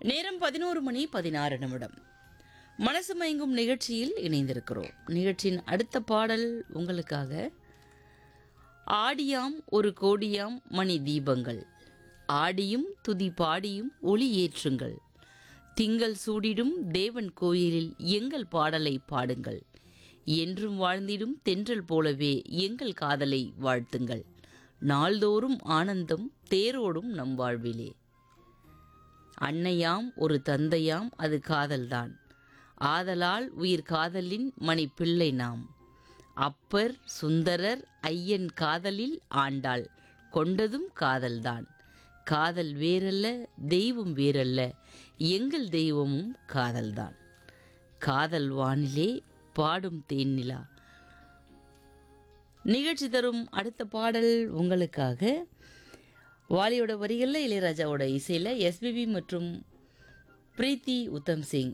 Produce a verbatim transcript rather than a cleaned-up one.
நேரம் பதினோரு மணி பதினாறு நிமிடம். மனசு மயங்கும் நிகழ்ச்சியில் இணைந்திருக்கிறோம். நிகழ்ச்சியின் அடுத்த பாடல் உங்களுக்காக. ஆடியாம் ஒரு கோடியாம் மணி தீபங்கள், ஆடியும் துதி பாடியும் ஒளி ஏற்றுங்கள், திங்கள் சூடிடும் தேவன் கோயிலில் எங்கள் பாடலை பாடுங்கள், என்றும் வாழ்ந்திடும் தென்றல் போலவே எங்கள் காதலை வாழ்த்துங்கள், நாள்தோறும் ஆனந்தம் தேரோடும் நம் வாழ்விலே. அன்னையாம் ஒரு தந்தையாம் அது காதல்தான், ஆதலால் உயிர் காதலின் மணி பிள்ளை நாம், அப்பர் சுந்தரர் ஐயன் காதலில் ஆண்டாள் கொண்டதும் காதல்தான், காதல் வேறல்ல தெய்வம் வேறல்ல எங்கள் தெய்வமும் காதல்தான், காதல் வானிலே பாடும் தேனிலா. நிகழ்ச்சி தரும் அடுத்த பாடல் உங்களுக்காக. வாலியோட வரிகளில் இளையராஜாவோட இசையில் எஸ்பிபி மற்றும் பிரீத்தி உத்தம் சிங்